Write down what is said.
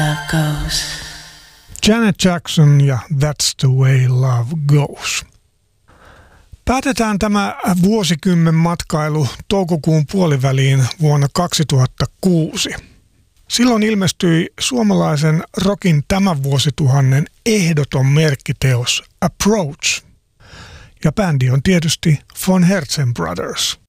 love goes. Janet Jackson ja That's the way love goes. Päätetään tämä vuosikymmen matkailu toukokuun puoliväliin vuonna 2006. Silloon ilmestyi suomalaisen rockin tämän vuosituhannen ehdoton merkkiteos Approach. Ja bändi on tietysti Von Herzen Brothers.